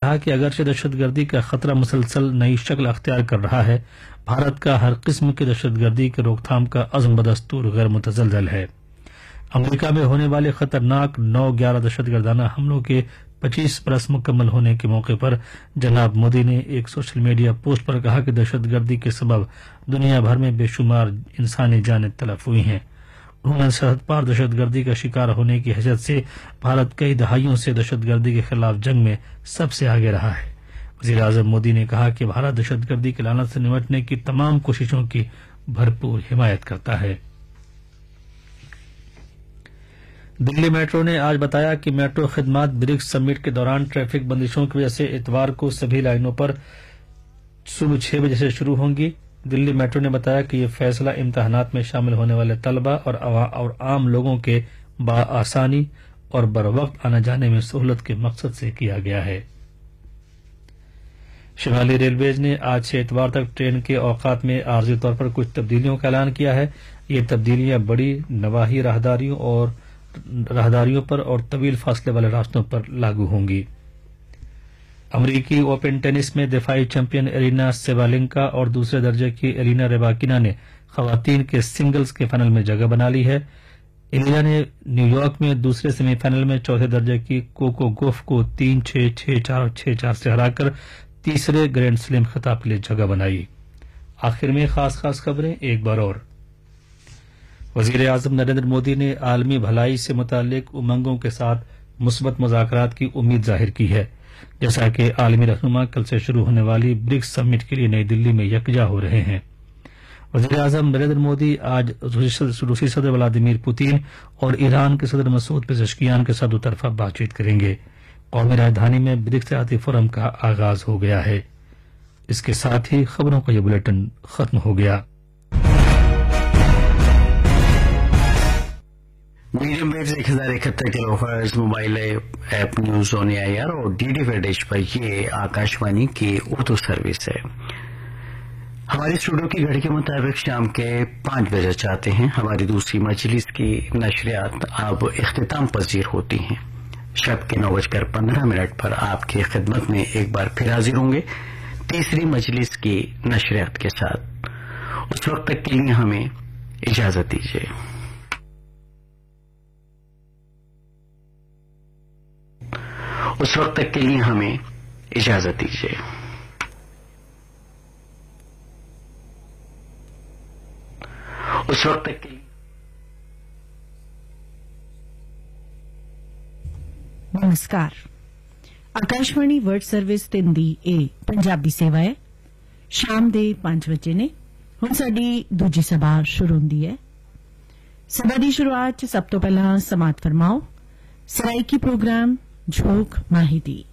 कहा कि अगरचे दहशतगर्दी का खतरा मुसलसल नई शक्ल अख्तियार कर रहा है, भारत का हर किस्म की दहशतगर्दी की रोकथाम का अज़्म बदस्तूर गैर मुतज़लज़ल है। अमेरिका में होने वाले खतरनाक 9/11 दहशतगर्दाना हमलों के 25 बरस मुकम्मल होने के मौके पर जनाब मोदी ने एक सोशल मीडिया पोस्ट पर कहा कि दहशतगर्दी के सबब दुनिया भर में बेशुमार इंसानी जानें तलफ हुई हैं। उन्होंने सरहद पार दहशतगर्दी का शिकार होने की हैसियत से भारत कई दहाइयों से दहशतगर्दी के खिलाफ जंग में सबसे आगे रहा है। वज़ीर आज़म मोदी ने कहा कि भारत दहशतगर्दी की लानत से निपटने की तमाम कोशिशों की भरपूर हिमायत करता है। दिल्ली मेट्रो ने आज बताया कि मेट्रो खिदमात ब्रिक्स समिट के दौरान ट्रैफिक बंदिशों की वजह से इतवार को सभी लाइनों पर सुबह 6 बजे से शुरू होंगी। दिल्ली मेट्रो ने बताया कि यह फैसला इम्तहानात में शामिल होने वाले तलबा और आम लोगों के बाआसानी और बरवक्त आने जाने में सहूलत के मकसद से किया गया है। शिमाली रेलवेज ने आज से इतवार तक ट्रेन के औकात में आर्जी तौर पर कुछ तब्दीलियों का ऐलान किया है। ये तब्दीलियां बड़ी नवाही राहदारियों पर और तवील फासले वाले रास्तों पर लागू होंगी। अमरीकी ओपन टेनिस में दिफाई चैंपियन एलिना सेबालेंका और दूसरे दर्जे की एलिना रेबाकिना ने खवातीन के सिंगल्स के फाइनल में जगह बना ली है। एलिना ने न्यूयॉर्क में दूसरे सेमीफाइनल में चौथे दर्जे की कोको गोफ को 3-6, 6-4 और 6-4 से हराकर तीसरे ग्रैंड स्लैम खिताब के लिए जगह बनाई। आखिर में खास खबरें एक बार और। वजीर आजम नरेंद्र मोदी ने आलमी भलाई से मुतालिक उमंगों के साथ मुस्बत मुज़ाकरात की उम्मीद जाहिर की है। जैसा कि आलमी रहनुमा कल से शुरू होने वाली ब्रिक्स समिट के लिए नई दिल्ली में यकजा हो रहे हैं। वज़ीर आज़म नरेंद्र मोदी आज रूसी सदर व्लादिमीर पुतिन और ईरान के सदर मसूद पेज़ेश्कियान के साथ दोतरफा बातचीत करेंगे। कौमी राजधानी में ब्रिक्स सियासी फोरम का आगाज हो गया है। इसके साथ ही खबरों का यह बुलेटिन खत्म हो गया। Medium wave 1071 kilohertz mobile app news on AIR और डीडी विदेश पर ये आकाशवाणी की उर्दू सर्विस है। हमारी स्टूडियो की घड़ी के मुताबिक शाम के 5 बजे चाहते हैं। हमारी दूसरी मजलिस की नशरियात अब इख्तिताम पजीर होती हैं। शब के 9:15 पर आपकी खिदमत में एक बार फिर हाजिर होंगे तीसरी मजलिस की नशरियात के साथ। उस वक्त तक के लिए हमें इजाजत दीजिए। उस वक्त तक के लिए हमें इजाजत दीजिए। उस वक्त तक के लिए नमस्कार। आकाशवाणी वर्ल्ड सर्विस ਤਿੰਦੀ ਇਹ ਪੰਜਾਬੀ ਸੇਵਾ ਹੈ। ਸ਼ਾਮ ਦੇ 5 ਵਜੇ ਨੇ। ਹੁਣ ਸਾਡੀ ਦੂਜੀ ਸਭਾ ਸ਼ੁਰੂ ਹੁੰਦੀ ਹੈ। ਸਭਾ ਦੀ ਸ਼ੁਰੂਆਤ 'ਚ ਸਭ ਤੋਂ ਪਹਿਲਾਂ ਸਮਾਤ ਫਰਮਾਓ ਸਰਾਇਕੀ ਪ੍ਰੋਗਰਾਮ झोंक माहिती।